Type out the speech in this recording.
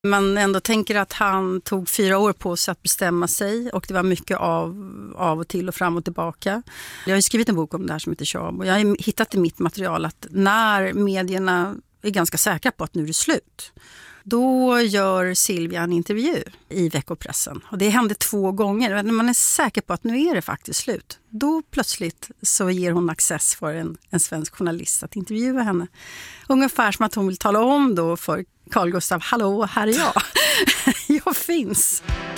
Man ändå tänker att han tog 4 år på sig att bestämma sig och det var mycket av och till och fram och tillbaka. Jag har ju skrivit en bok om det här som heter Tjab och jag har hittat i mitt material att när medierna är ganska säkra på att nu är det slut, då gör Silvia en intervju i veckopressen. Och det hände 2 gånger. När man är säker på att nu är det faktiskt slut, då plötsligt så ger hon access för en svensk journalist att intervjua henne. Ungefär som att hon vill tala om då för Carl Gustaf, hallå, här är jag. Jag finns.